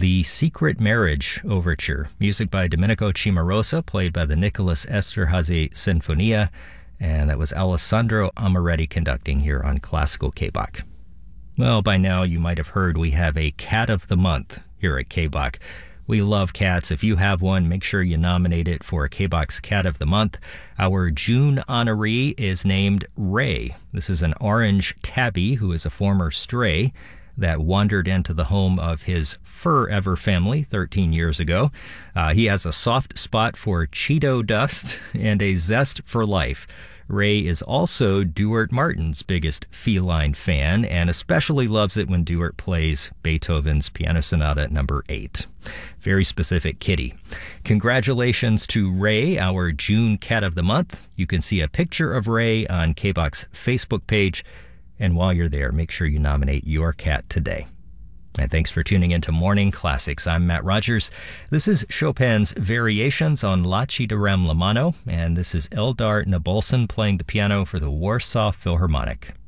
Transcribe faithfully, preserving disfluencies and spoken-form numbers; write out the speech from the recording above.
The Secret Marriage Overture, music by Domenico Cimarosa, played by the Nicholas Esterhazy Sinfonia, and that was Alessandro Amoretti conducting here on Classical K-Bach. Well, by now you might have heard we have a Cat of the Month here at K-Bach. We love cats. If you have one, make sure you nominate it for K-Bach's Cat of the Month. Our June honoree is named Ray. This is an orange tabby who is a former stray that wandered into the home of his fur-ever family thirteen years ago. Uh, he has a soft spot for Cheeto dust and a zest for life. Ray is also Duart Martin's biggest feline fan and especially loves it when Duart plays Beethoven's Piano Sonata number eight. Very specific kitty. Congratulations to Ray, our June Cat of the Month. You can see a picture of Ray on K-Bach's Facebook page. And while you're there, make sure you nominate your cat today. And thanks for tuning in to Morning Classics. I'm Matt Rogers. This is Chopin's Variations on La Ci Darem la Mano, and this is Eldar Nabolson playing the piano for the Warsaw Philharmonic.